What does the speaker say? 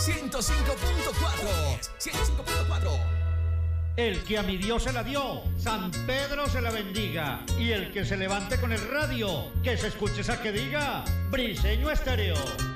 105.4. 105.4. El que a mi Dios se la dio, San Pedro se la bendiga. Y el que se levante con el radio, que se escuche esa que diga, Briseño Estéreo.